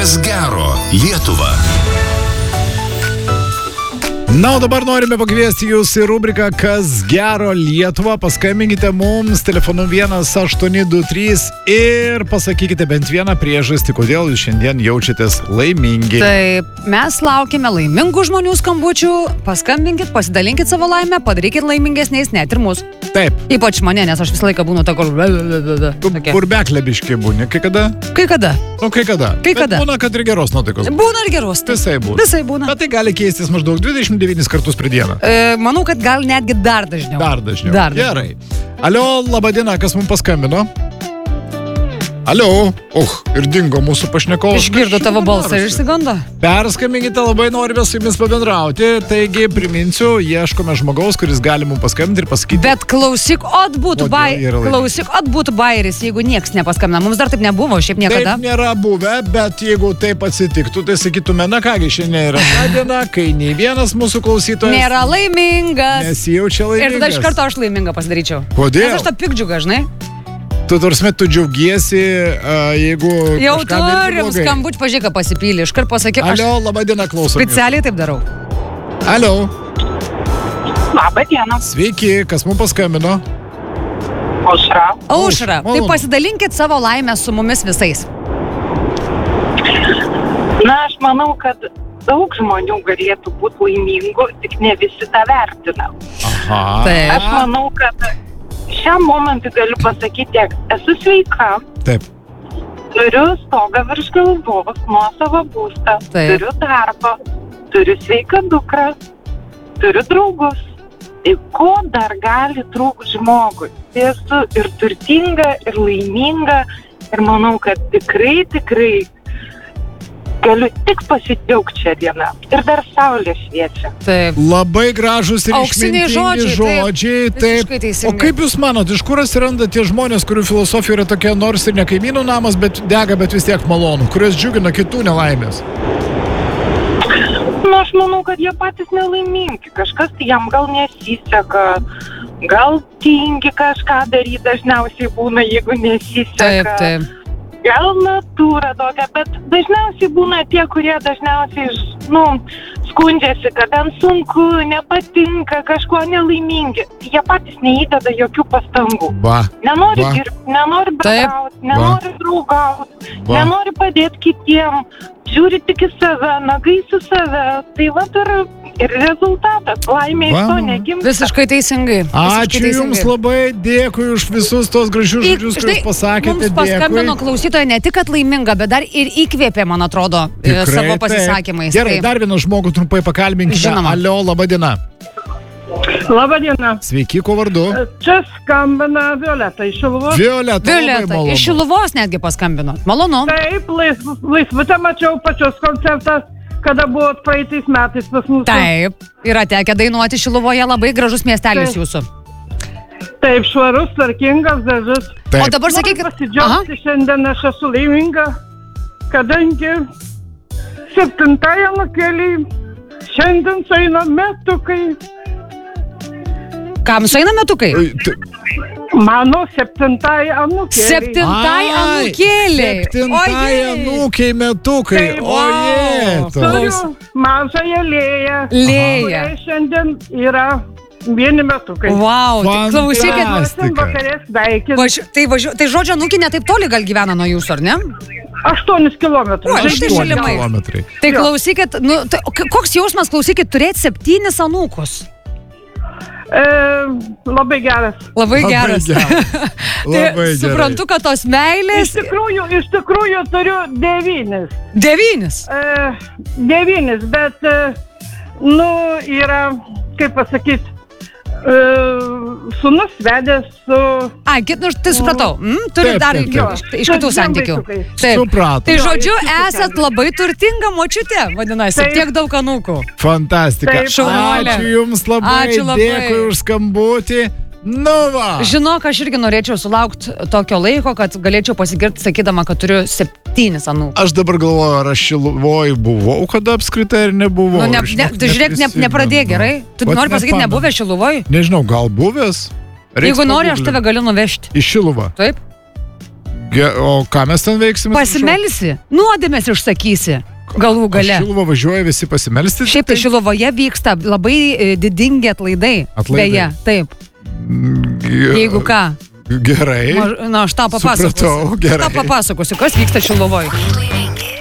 Kas gero Lietuva. Na, o dabar norime pakviesti jūs į rubriką Kas gero Lietuva. Paskambinkite mums telefonu 1823 ir pasakykite bent vieną priežastį, kodėl jūs šiandien jaučiatės laimingi. Taip, mes laukime laimingų žmonių skambučių. Paskambinkit, pasidalinkit savo laimę, padarykit laimingesniais net ir mus. Taip. Ypač mane, nes aš visą laiką būnu ta kur... Tu burbeklėbiškai būni, kai kada? Kai kada? Nu, kai kada. Kai kada? Bet būna, kad ir geros nuotaikos. Būna ir geros. Visai būna. Visai būna. Bet tai gali keistis maždaug 29 kartus per dieną. Manau, kad gal netgi dar dažniau. Dar dažniau. Gerai. Alio, labadiena, kas mums paskambino? Alio, ir dingo mūsų pašnekovas. Išgirdo tavo balsą ir išsigando. Perskambinkite, labai norime su jumis pabendrauti. Taigi, priminsiu, ieškome žmogaus, kuris gali mums paskambinti ir pasakyti. Bet klausyk, būtų bairis, jeigu nieks nepaskambina. Mums dar taip nebuvo, šiaip niekada. Taip nėra buvę, bet jeigu taip atsitiktų, tai sakytume, na kągi, šiandien yra ta diena, kai nei vienas mūsų klausytojas nėra laimingas. Nesijaučia laimingas. Ir tada iš karto aš laimingą pasidaryčiau. Kodėl? Nes aš to pikdžiugą, žinai. Tu tarsi tu džiaugiesi, jeigu jau turim skambučių, pažiūrėk, pasipylė. Iškart pasakyk, aš Alio, labadiena, klausom. Specialiai taip darau. Alio. Labadiena. Sveiki, kas mums paskambino? Aušra. Tai pasidalinkit savo laimę su mumis visais. Na, aš manau, kad daug žmonių galėtų būti laimingų, tik ne visi tą vertina. Aha. Taip. Aš manau, kad šiam momentui galiu pasakyti, tiek esu sveika. Taip. Turiu stogą virš galvos, nuosavą būstą. Taip. Turiu darbą, turiu sveiką dukrą, turiu draugus. Ir ko dar gali trūkti žmogui? Tai esu ir turtinga, ir laiminga. Ir manau, kad tikrai galiu tik pasidžiaugti šią dieną. Ir dar saulė šviečia. Taip. Labai gražus ir Auksiniai išmintingi žodžiai. Taip. O kaip jūs manot, iš kur atsiranda tie žmonės, kurių filosofija yra tokia, nors ir ne kaimynų namas, bet dega, bet vis tiek malonu, kurios džiugina kitų nelaimės? Nu, aš manau, kad jie patys nelaimingi. Kažkas tai jam gal nesiseka, gal tingi kažką daryti, dažniausiai būna, jeigu nesiseka. Taip. Gal natūra tokia, bet dažniausiai būna tie, kurie dažniausiai, skundžiasi, kad ten sunku, nepatinka, kažkuo nelaimingi. Jie patys neįdeda jokių pastangų. Nenori dirbti, nenori bendrauti, nenori draugauti, nenori padėti kitiem, žiūri tik į save, nagais į save. Tai ir rezultatas, laimė iš to negimsta. Visiškai teisingai. Ačiū Jums labai, dėkui už visus tos gražius žodžius, kuriuos pasakėte. Mums paskambino klausytoja ne tik kad laiminga, bet dar ir įkvėpė, man atrodo, savo pasisakymais. Gerai, dar vieną žmogų trumpai pakalbinkime. Žinoma. Alio, labadiena. Labadiena. Sveiki, kuo vardu? Čia skambina Violeta iš Šiluvos. Violeta, iš Šiluvos netgi paskambino. Malonu. Taip, laisvutę mačiau pačios koncertas, kada buvo praeitais metais pas mūsų. Taip, yra tekę dainuoti Šiluvoje, labai gražus miestelis jūsų. Taip, švarus, tvarkingas, gražus. Taip. O dabar sakykit, pasidžiaugti šiandien aš esu laiminga, kadangi 7-ąją nukėlį, šiandien sueina metukai. Kam sueina metukai? Mano 7-ąją anūkėlį. 7-ąją anūkėlį. 7-ąją anūkiai metukai. Turiu mažąją Lėją. Lėją. Šiandien yra vieni metukai. Vau, klausykit. Tai žodžio anūkė ne taip toli gal gyvena nuo jūsų, ar ne? 8 kilometrų. 8 kilometrai. Tai klausykit, koks jausmas klausykit turėti 7 anūkus? Labai geras. Labai geras. Tai suprantu, kad tos meilės... Iš tikrųjų turiu 9. 9? 9, bet, yra, kaip pasakyti, sūnus vedęs su... Tai supratau. Turi dar iš kitų santykių. Supratau. Tai žodžiu, esat labai turtinga močiutė, vadinasi, tiek daug anūkų. Fantastika. Ačiū Jums labai, dėkui už skambutį. Žinok, aš irgi norėčiau sulaukti tokio laiko, kad galėčiau pasigirti sakydama, kad turiu 7 anūkų. Aš dabar galvoju, ar aš Šiluvoj buvau, kada apskritai ir nebuvau. Žiūrėk, nepradėk gerai. Tu nori pasakyti, nebuvęs Šiluvoj? Nežinau, gal buvęs? Jeigu nori, aš tave galiu nuvežti. Į Šiluvą? Taip. O ką mes ten veiksime? Pasimelsi, nuodėmės išsakysi. Galų gale. Šiluvą važiuoja visi pasimelsti. Šiaip tai Šiluvoje vyksta labai didingi atlaidai. Beje, taip. Jeigu ką. Gerai. Na, aš tau papasakosiu. Supratau, gerai. Tau papasakosiu, kas vyksta Šiluvoje.